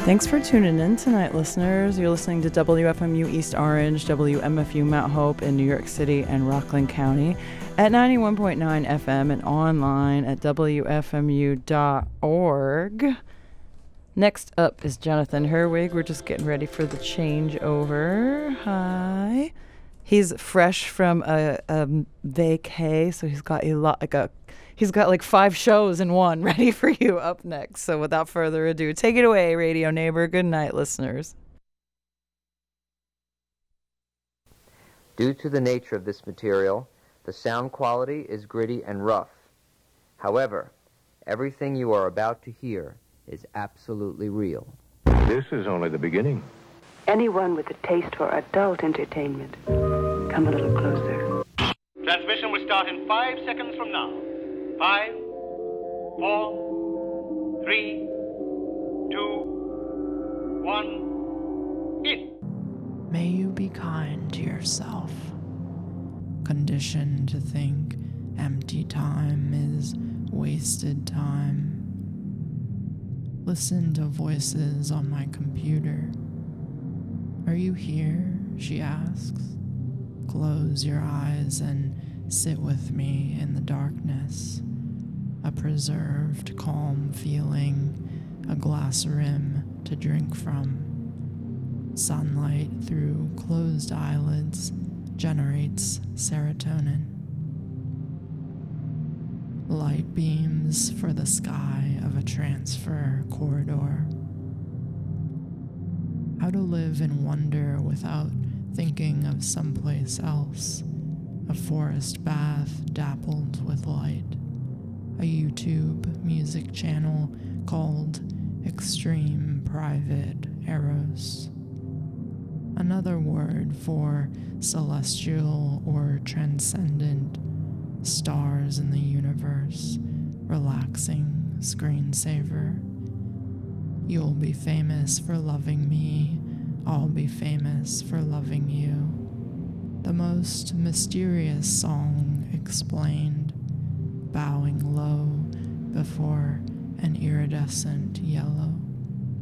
Thanks for tuning in tonight, listeners. You're listening to WFMU East Orange, WMFU Mount Hope in New York City and Rockland County at 91.9 FM and online at WFMU.org. Next up is Jonathan Herwig. We're just getting ready for the changeover. Hi. He's fresh from a vacay, so he's got he's got like 5 shows in one ready for you up next. So without further ado, take it away, radio neighbor. Good night, listeners. Due to the nature of this material, the sound quality is gritty and rough. However, everything you are about to hear is absolutely real. This is only the beginning. Anyone with a taste for adult entertainment, come a little closer. Transmission will start in 5 seconds from now. 5, 4, 3, 2, 1, in. May you be kind to yourself. Conditioned to think empty time is wasted time. Listen to voices on my computer. Are you here? She asks. Close your eyes and sit with me in the darkness. A preserved, calm feeling, a glass rim to drink from. Sunlight through closed eyelids generates serotonin. Light beams for the sky of a transfer corridor. How to live in wonder without thinking of someplace else. A forest bath dappled with light. A YouTube music channel called Extreme Private Eros. Another word for celestial or transcendent. Stars in the universe. Relaxing screensaver. You'll be famous for loving me. I'll be famous for loving you. The most mysterious song explained, bowing low before an iridescent yellow.